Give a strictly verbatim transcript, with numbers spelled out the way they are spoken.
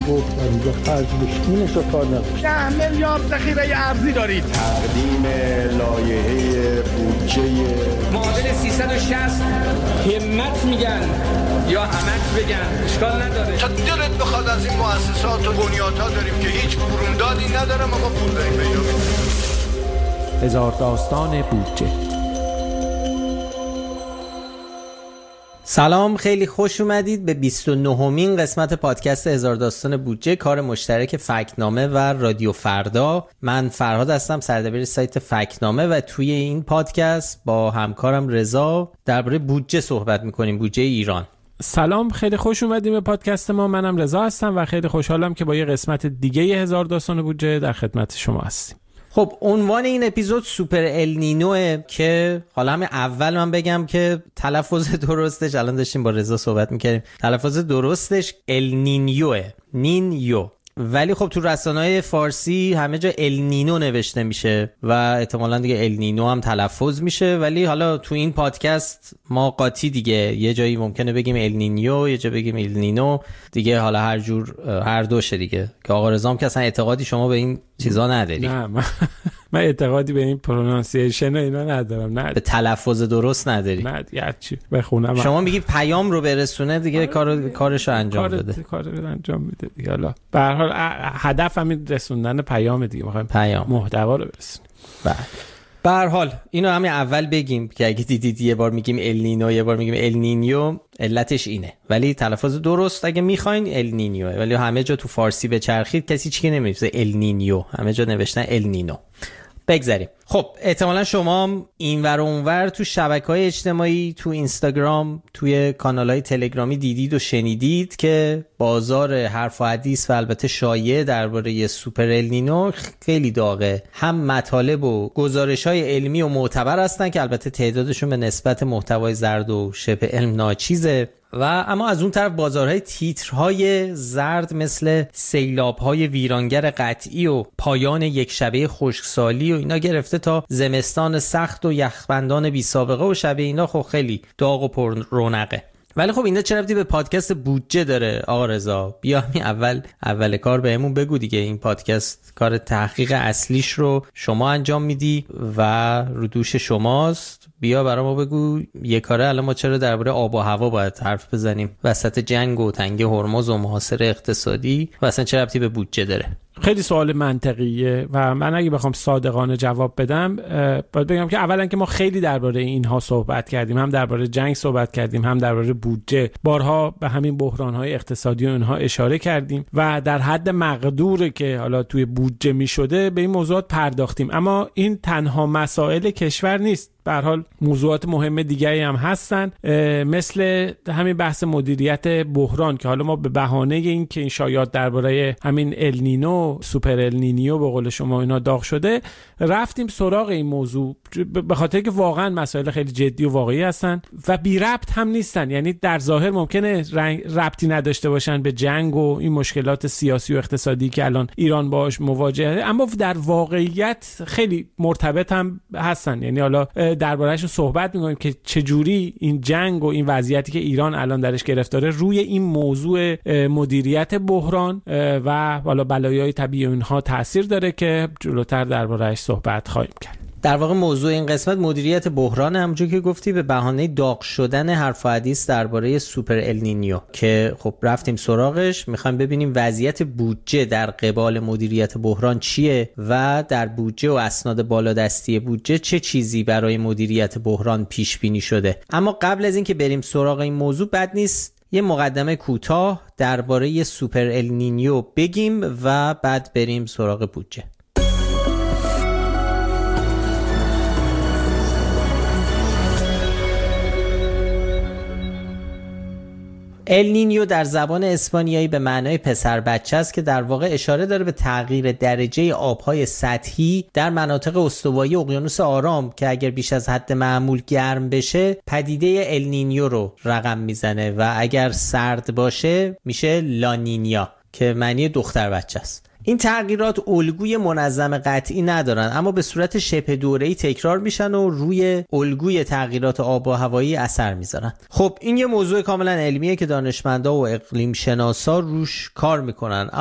گفت و اینجا خرج بشه اینش رو کار نداشت. ده میلیارد ذخیره ارزی دارید. تقدیم لایحه بودجه معادل سیصد و شصت همت میگن یا همت بگن اشکال نداره. تا دلت بخواد از این مؤسسات و بنیادها داریم که هیچ بروندادی نداره ما پول داریم پیدا کنیم. هزار داستان بودجه. سلام، خیلی خوش اومدید به بیست و نهمین قسمت پادکست هزار داستان بودجه، کار مشترک فکت‌نامه و رادیو فردا. من فرهاد هستم، سردبیر سایت فکت‌نامه و توی این پادکست با همکارم رضا درباره بودجه صحبت می‌کنیم، بودجه ایران. سلام، خیلی خوش اومدیم به پادکست ما. منم رضا هستم و خیلی خوشحالم که با یه قسمت دیگه هزار داستان بودجه در خدمت شما هستیم. خب عنوان این اپیزود سوپر النینوه که حالا همین اول من بگم که تلفظ درستش، الان داشتیم با رضا صحبت میکردیم، تلفظ درستش النینیوه، نینیو، ولی خب تو رسانه‌های فارسی همه جا النینو نوشته میشه و احتمالاً دیگه النینو هم تلفظ میشه، ولی حالا تو این پادکست ما قاطی دیگه یه جایی ممکنه بگیم النینیو، یه جا بگیم النینو دیگه، حالا هر جور هر دوشه دیگه، که آقا رضا هم که اصلا اعتقادی شما به این چیزا نداری. نه من, من اعتقادی به این پرونانسیشن اینا ندارم. نه به تلفظ درست نداری. نه یه چی بخونم. شما میگی پیام رو برسونه دیگه، کار کارشو انجام کار بده. کارو انجام میده دیگه. حالا به هر حال هدف همین رسوندن پیام دیگه، میخوایم پیام محتوا رو برسونیم. بله. به هر حال اینو همین اول بگیم که اگه دیدید یه بار میگیم النینو یه بار میگیم النینیو، علتش اینه، ولی تلفظ درست اگه میخواین النینیو، ولی همه جا تو فارسی بچرخید کسی چیزی نمی‌نویسه النینیو، همه جا نوشتن النینو. بگذاریم. خب احتمالا شما اینور و اونور تو شبکه‌های اجتماعی، تو اینستاگرام، توی کانال‌های تلگرامی دیدید و شنیدید که بازار حرف و حدیث و البته شایعه درباره سوپر النینو خیلی داغه. هم مطالب و گزارش‌های علمی و معتبر هستن که البته تعدادشون به نسبت محتوای زرد و شبه علم ناچیزه، و اما از اون طرف بازارهای تیترهای زرد مثل سیلاب‌های ویرانگر قطعی و پایان یک شبه خشکسالی و اینا گرفته تا زمستان سخت و یخبندان بی سابقه و شبه اینا، خب خیلی داغ و پر رونقه. ولی خب اینا چه ربطی به پادکست بودجه داره آقا رضا؟ بیا همین اول اول کار بهمون بگو دیگه. این پادکست کار تحقیق اصلیش رو شما انجام میدی و رو دوش شماست. بیا برای ما بگو یه کاره الان ما چرا درباره آب و هوا باید حرف بزنیم وسط جنگ و تنگه هرمز و محاصره اقتصادی، و اصلا چه ربطی به بودجه داره؟ خیلی سوال منطقیه و من اگه بخوام صادقانه جواب بدم باید بگم که اولا که ما خیلی درباره اینها صحبت کردیم، هم درباره جنگ صحبت کردیم، هم درباره بودجه. بارها به همین بحران‌های اقتصادی و اینها اشاره کردیم و در حد مقدوره که حالا توی بودجه می‌شده به این موضوعات پرداختیم. اما این تنها مسائل کشور نیست. به هر حال موضوعات مهم دیگری هم هستن، مثل همین بحث مدیریت بحران که حالا ما به بهانه این که این شایعات درباره همین النینو، سوپر النینیو به قول شما اینا داغ شده، رفتیم سراغ این موضوع به خاطر که واقعا مسائل خیلی جدی و واقعی هستن و بی ربط هم نیستن. یعنی در ظاهر ممکنه ربطی نداشته باشن به جنگ و این مشکلات سیاسی و اقتصادی که الان ایران باهاش مواجهه، اما در واقعیت خیلی مرتبط هم هستن. یعنی حالا درباره‌اش صحبت می‌کنیم که چجوری این جنگ و این وضعیتی که ایران الان درش گرفتاره روی این موضوع مدیریت بحران و حالا بلایای طبیعی اونها تاثیر داره که جلوتر درباره‌اش صحبت خواهیم کرد. در واقع موضوع این قسمت مدیریت بحران، همونجور که گفتی به بهانه داغ شدن حرف و حدیث درباره سوپر النینیو که خب رفتیم سراغش. میخوایم ببینیم وضعیت بودجه در قبال مدیریت بحران چیه و در بودجه و اسناد بالادستی بودجه چه چیزی برای مدیریت بحران پیش بینی شده. اما قبل از اینکه بریم سراغ این موضوع بد نیست یه مقدمه کوتاه درباره سوپر النینیو بگیم و بعد بریم سراغ بودجه. النینیو در زبان اسپانیایی به معنای پسر بچه است که در واقع اشاره داره به تغییر درجه آبهای سطحی در مناطق استوایی اقیانوس آرام که اگر بیش از حد معمول گرم بشه پدیده النینیو رو رقم میزنه و اگر سرد باشه میشه لانینیا که معنی دختر بچه است. این تغییرات الگوی منظم قطعی ندارن اما به صورت شبه دوره‌ای تکرار میشن و روی الگوی تغییرات آب و هوایی اثر میذارن. خب این یه موضوع کاملا علمیه که دانشمندا و اقلیم شناسا روش کار میکنن.